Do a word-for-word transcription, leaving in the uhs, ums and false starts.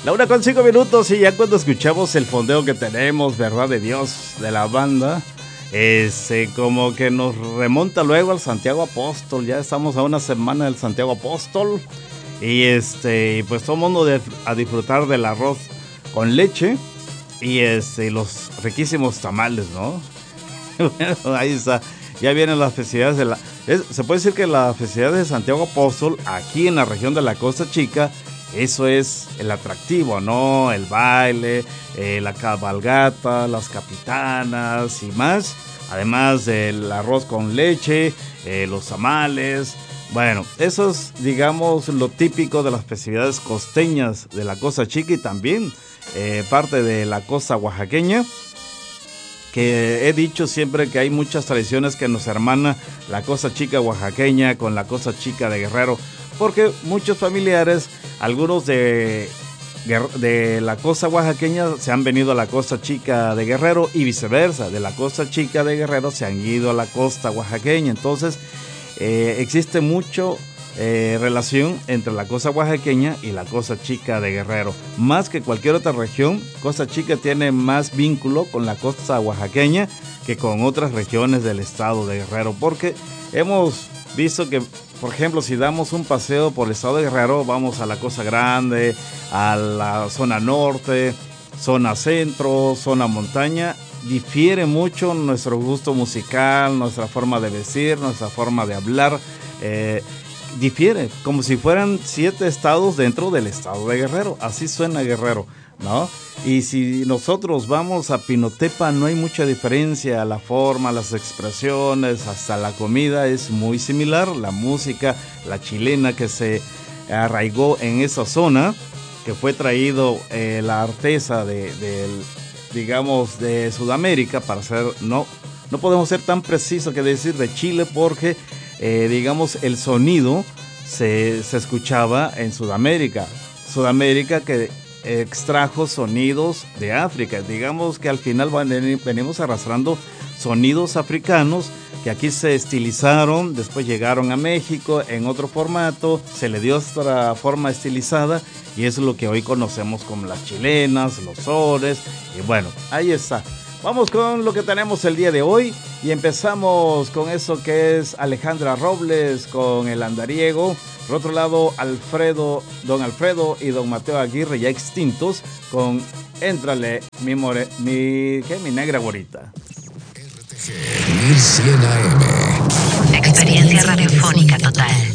La una con cinco minutos y ya cuando escuchamos el fondeo que tenemos, verdad de Dios, de la banda, este, como que nos remonta luego al Santiago Apóstol. Ya estamos a una semana del Santiago Apóstol y este, pues todo el mundo de, a disfrutar del arroz con leche y este, los riquísimos tamales, ¿no? Bueno, ahí está. Ya vienen las festividades de la... Es, se puede decir que las festividades de Santiago Apóstol, aquí en la región de la Costa Chica, eso es el atractivo, ¿no? El baile, eh, la cabalgata, las capitanas y más. Además del arroz con leche, eh, los tamales. Bueno, eso es, digamos, lo típico de las festividades costeñas de la Costa Chica y también eh, parte de la costa oaxaqueña. Que he dicho siempre que hay muchas tradiciones que nos hermana la Costa Chica oaxaqueña con la Costa Chica de Guerrero, porque muchos familiares, algunos de, de la Costa oaxaqueña se han venido a la Costa Chica de Guerrero y viceversa, de la Costa Chica de Guerrero se han ido a la Costa oaxaqueña. Entonces eh, existe mucho Eh, relación entre la Costa oaxaqueña y la Costa Chica de Guerrero. Más que cualquier otra región, Costa Chica tiene más vínculo con la costa oaxaqueña que con otras regiones del estado de Guerrero, porque hemos visto que, por ejemplo, si damos un paseo por el estado de Guerrero, vamos a la Costa Grande, a la zona norte, zona centro, zona montaña, difiere mucho nuestro gusto musical, nuestra forma de vestir, nuestra forma de hablar, eh, difiere, como si fueran siete estados dentro del estado de Guerrero. Así suena Guerrero, ¿no? Y si nosotros vamos a Pinotepa, no hay mucha diferencia. La forma, las expresiones, hasta la comida es muy similar. La música, la chilena que se arraigó en esa zona, que fue traído eh, la artesa de, de, digamos, de Sudamérica, para ser, no, no podemos ser tan precisos que decir de Chile, porque Eh, digamos, el sonido se, se escuchaba en Sudamérica. Sudamérica que extrajo sonidos de África. Digamos que al final van, venimos arrastrando sonidos africanos que aquí se estilizaron, después llegaron a México en otro formato, se le dio otra forma estilizada y eso es lo que hoy conocemos como las chilenas, los sones. Y bueno, ahí está. Vamos con lo que tenemos el día de hoy y empezamos con eso que es Alejandra Robles con El Andariego. Por otro lado, Alfredo, don Alfredo y don Mateo Aguirre, ya extintos, con Éntrale, mi, more, mi, ¿qué? Mi negra güerita. R T G mil cien A M. Experiencia radiofónica total.